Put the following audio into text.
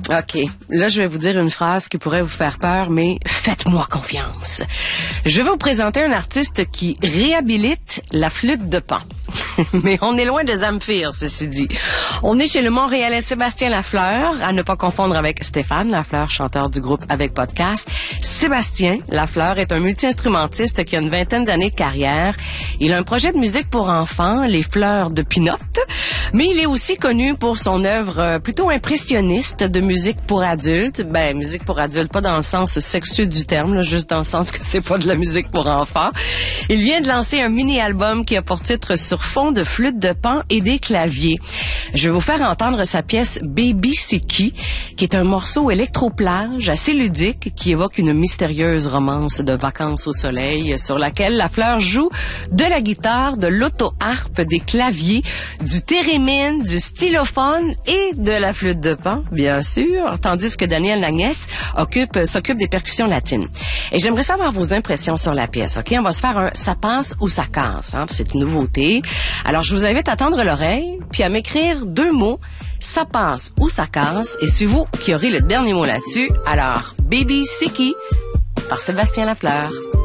OK. Là, je vais vous dire une phrase qui pourrait vous faire peur, mais faites-moi confiance. Je vais vous présenter un artiste qui réhabilite la flûte de Pan. Mais on est loin de Zamfir, ceci dit. On est chez le Montréalais Sébastien Lafleur, à ne pas confondre avec Stéphane Lafleur, chanteur du groupe Avec Podcast. Sébastien Lafleur est un multi-instrumentiste qui a une 20aine d'années de carrière. Il a un projet de musique pour enfants, Les Fleurs de Pinot, mais il est aussi connu pour son œuvre plutôt impressionniste de musique pour adultes. Ben, musique pour adultes, pas dans le sens sexueux du terme, là, juste dans le sens que c'est pas de la musique pour enfants. Il vient de lancer un mini-album qui a pour titre Sur fond de flûte de Pan et des claviers. Je vais vous faire entendre sa pièce Baby C'est qui est un morceau électro-plage assez ludique qui évoque une mystérieuse romance de vacances au soleil sur laquelle Lafleur joue de la guitare, de l'auto-harpe, des claviers, du thérémine, du stylophone et de la flûte de Pan, bien sûr, tandis que Daniel Nagnès s'occupe des percussions latines. Et j'aimerais savoir vos impressions sur la pièce, OK? On va se faire un « ça passe ou ça casse », hein? C'est une nouveauté. Alors, je vous invite à tendre l'oreille, puis à m'écrire 2 mots, ça passe ou ça casse, et c'est vous qui aurez le dernier mot là-dessus. Alors, Baby C'est qui par Sébastien Lafleur.